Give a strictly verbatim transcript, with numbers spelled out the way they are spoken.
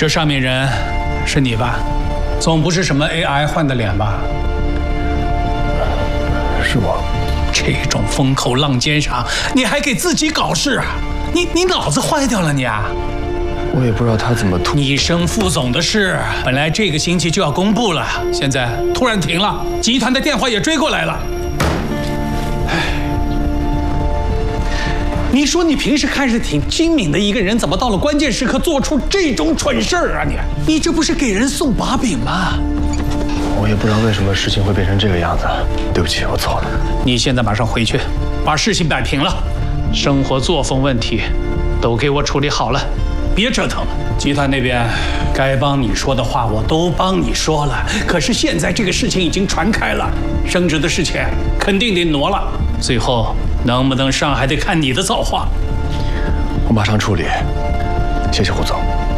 这上面人是你吧？总不是什么 A I 换的脸吧？ 是我。 这种风口浪尖上，你还给自己搞事啊？你你脑子坏掉了你啊？ 我也不知道他怎么突。 你升副总的事，本来这个星期就要公布了，现在突然停了，集团的电话也追过来了。唉，你说你平时看着挺精明的一个人，怎么到了关键时刻做出这种蠢事儿啊你？你这不是给人送把柄吗？ 我也不知道为什么事情会变成这个样子，对不起，我错了。 你现在马上回去，把事情摆平了，生活作风问题都给我处理好了，别折腾了。集团那边该帮你说的话我都帮你说了，可是现在这个事情已经传开了，升职的事情肯定得挪了，最后能不能上还得看你的造化。 我马上处理，谢谢胡总。